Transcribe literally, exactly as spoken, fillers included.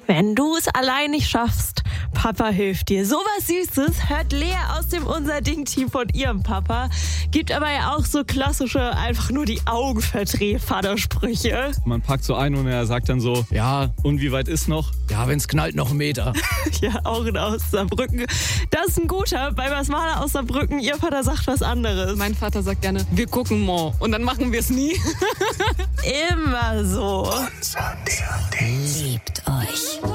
Wenn du es allein nicht schaffst, Papa hilft dir. So was Süßes hört Lea aus dem Unser Ding-Team von ihrem Papa. Gibt aber ja auch so klassische, einfach nur die Augen verdreh Vatersprüche. Man packt so ein und er sagt dann so, ja, und wie weit ist noch? Ja, wenn's knallt, noch einen Meter. Ja, Augen aus Saarbrücken. Das ist ein guter. Bei Basmala aus Saarbrücken, ihr Vater sagt was anderes. Mein Vater sagt gerne, wir gucken mal. Und dann machen wir es nie. Immer so. Unser Ding. Liebt euch.